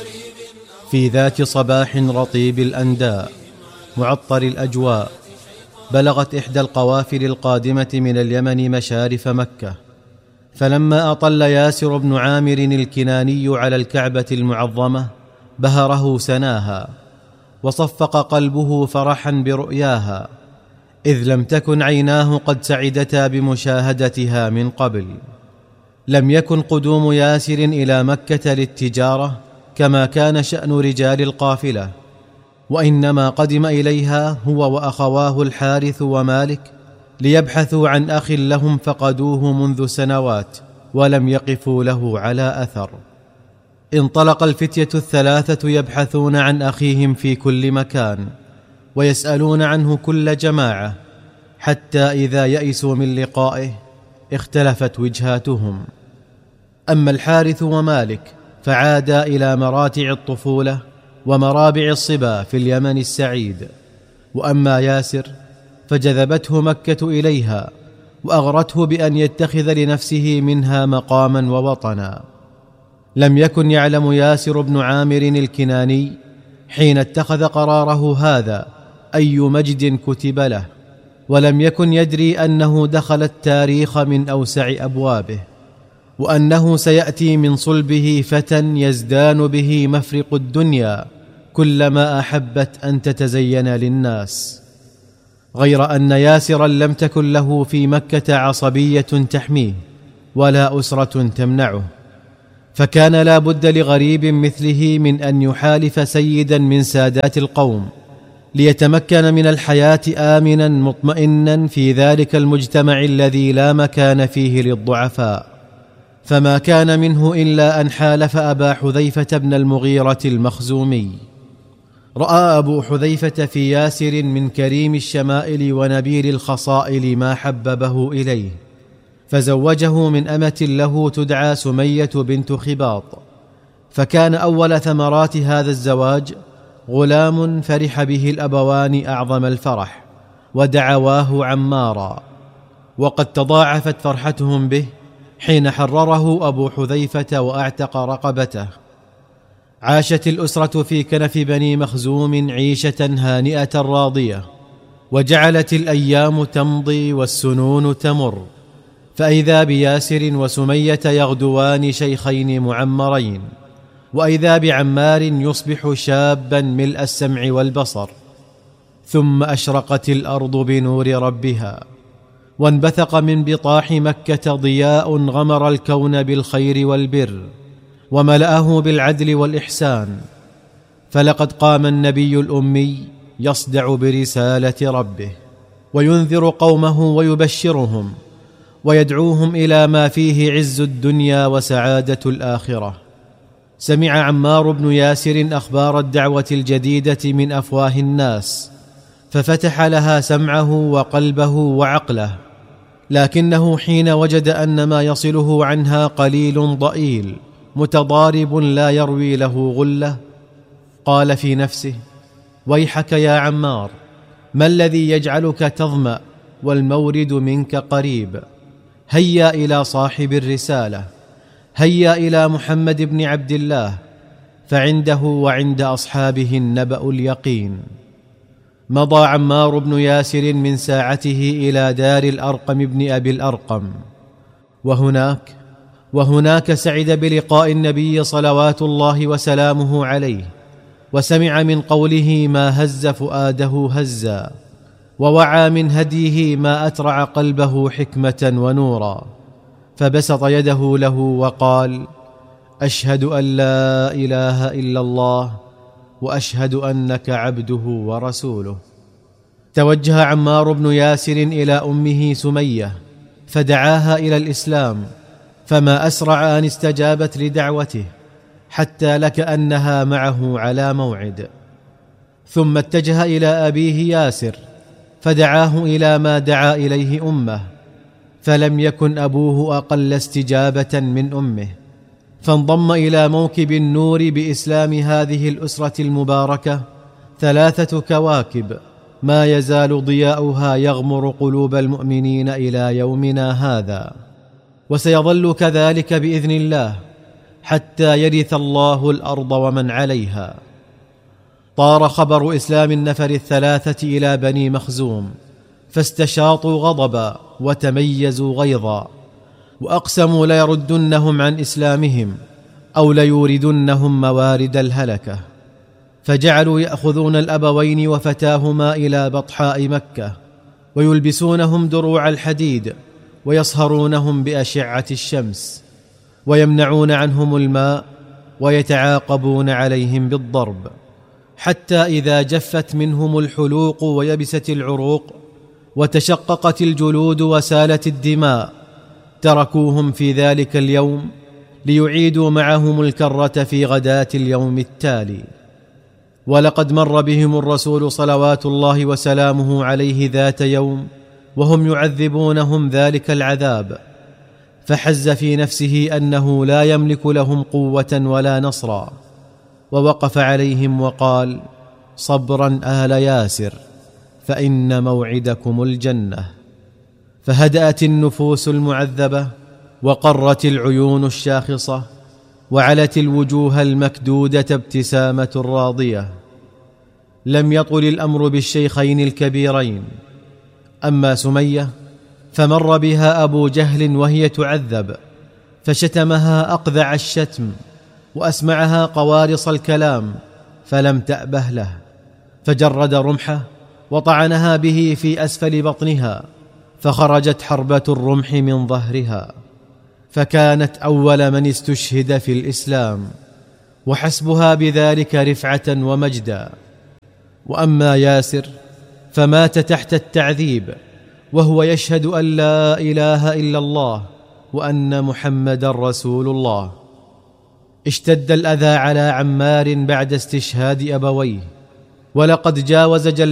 في ذات صباح رطيب الأنداء معطر الأجواء، بلغت إحدى القوافل القادمة من اليمن مشارف مكة، فلما أطل ياسر بن عامر الكناني على الكعبة المعظمة بهره سناها، وصفق قلبه فرحا برؤياها، إذ لم تكن عيناه قد سعدتا بمشاهدتها من قبل. لم يكن قدوم ياسر إلى مكة للتجارة كما كان شأن رجال القافلة، وإنما قدم إليها هو وأخواه الحارث ومالك ليبحثوا عن أخ لهم فقدوه منذ سنوات ولم يقفوا له على أثر. انطلق الفتية الثلاثة يبحثون عن أخيهم في كل مكان، ويسألون عنه كل جماعة، حتى إذا يئسوا من لقائه اختلفت وجهاتهم. أما الحارث ومالك فعادا إلى مراتع الطفولة ومرابع الصبا في اليمن السعيد، وأما ياسر فجذبته مكة إليها وأغرته بأن يتخذ لنفسه منها مقاما ووطنا. لم يكن يعلم ياسر بن عامر الكناني حين اتخذ قراره هذا أي مجد كتب له، ولم يكن يدري أنه دخل التاريخ من أوسع أبوابه، وأنه سيأتي من صلبه فتى يزدان به مفرق الدنيا كلما أحبت أن تتزين للناس. غير أن ياسرا لم تكن له في مكة عصبية تحميه ولا أسرة تمنعه، فكان لا بد لغريب مثله من أن يحالف سيدا من سادات القوم ليتمكن من الحياة آمنا مطمئنا في ذلك المجتمع الذي لا مكان فيه للضعفاء. فما كان منه إلا أن حالف أبا حذيفة بن المغيرة المخزومي. رأى أبو حذيفة في ياسر من كريم الشمائل ونبيل الخصائل ما حببه إليه، فزوجه من أمة له تدعى سمية بنت خباط، فكان أول ثمرات هذا الزواج غلام فرح به الأبوان أعظم الفرح ودعواه عمارا، وقد تضاعفت فرحتهم به حين حرره أبو حذيفة وأعتق رقبته. عاشت الأسرة في كنف بني مخزوم عيشة هانئة راضية، وجعلت الأيام تمضي والسنون تمر، فإذا بياسر وسمية يغدوان شيخين معمرين، وإذا بعمار يصبح شابا ملء السمع والبصر. ثم أشرقت الأرض بنور ربها، وانبثق من بطاح مكة ضياء غمر الكون بالخير والبر، وملأه بالعدل والإحسان. فلقد قام النبي الأمي يصدع برسالة ربه، وينذر قومه ويبشرهم، ويدعوهم إلى ما فيه عز الدنيا وسعادة الآخرة. سمع عمار بن ياسر أخبار الدعوة الجديدة من أفواه الناس، ففتح لها سمعه وقلبه وعقله، لكنه حين وجد أن ما يصله عنها قليل ضئيل متضارب لا يروي له غلة، قال في نفسه: ويحك يا عمار، ما الذي يجعلك تظمأ والمورد منك قريب؟ هيا إلى صاحب الرسالة، هيا إلى محمد بن عبد الله، فعنده وعند أصحابه النبأ اليقين. مضى عمار بن ياسر من ساعته إلى دار الأرقم بن أبي الأرقم، وهناك سعد بلقاء النبي صلوات الله وسلامه عليه، وسمع من قوله ما هز فؤاده هزا، ووعى من هديه ما أترع قلبه حكمة ونورا، فبسط يده له وقال: أشهد أن لا إله إلا الله، وأشهد أنك عبده ورسوله. توجه عمار بن ياسر إلى أمه سمية فدعاها إلى الإسلام، فما أسرع أن استجابت لدعوته، حتى لكأنها معه على موعد. ثم اتجه إلى أبيه ياسر فدعاه إلى ما دعا إليه أمه، فلم يكن أبوه أقل استجابة من أمه، فانضم إلى موكب النور بإسلام هذه الأسرة المباركة 3 كواكب ما يزال ضياؤها يغمر قلوب المؤمنين إلى يومنا هذا، وسيظل كذلك بإذن الله حتى يرث الله الارض ومن عليها. طار خبر اسلام النفر الثلاثه الى بني مخزوم، فاستشاطوا غضبا وتميزوا غيظا، واقسموا ليردنهم عن اسلامهم او ليوردنهم موارد الهلكه. فجعلوا ياخذون الابوين وفتاهما الى بطحاء مكه، ويلبسونهم دروع الحديد، ويصهرونهم باشعه الشمس، ويمنعون عنهم الماء، ويتعاقبون عليهم بالضرب، حتى اذا جفت منهم الحلوق ويبست العروق وتشققت الجلود وسالت الدماء، تركوهم في ذلك اليوم ليعيدوا معهم الكره في غداه اليوم التالي. ولقد مر بهم الرسول صلوات الله وسلامه عليه ذات يوم وهم يعذبونهم ذلك العذاب، فحز في نفسه انه لا يملك لهم قوه ولا نصرا، ووقف عليهم وقال: صبرا آل ياسر، فإن موعدكم الجنة. فهدأت النفوس المعذبة، وقرت العيون الشاخصة، وعلت الوجوه المكدودة ابتسامة راضية. لم يطل الأمر بالشيخين الكبيرين. أما سمية فمر بها أبو جهل وهي تعذب، فشتمها أقذع الشتم، وأسمعها قوارص الكلام، فلم تأبه له، فجرد رمحه وطعنها به في أسفل بطنها، فخرجت حربة الرمح من ظهرها، فكانت أول من استشهد في الإسلام، وحسبها بذلك رفعة ومجدا. وأما ياسر فمات تحت التعذيب وهو يشهد أن لا إله إلا الله وأن محمدا رسول الله. اشتد الأذى على عمار بعد استشهاد أبويه، ولقد جاوز